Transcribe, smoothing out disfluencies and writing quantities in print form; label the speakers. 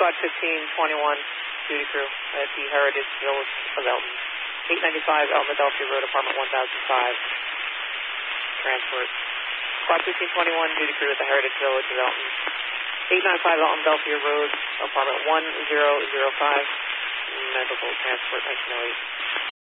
Speaker 1: Squad 1521, duty crew at the Heritage Village of Elton. 895 Elton Adelphi Road, apartment 1005. Transport. Squad 1521, duty crew at the Heritage Village of Elton. 895 Elton Adelphi Road, apartment 1005. Medical transport 1908.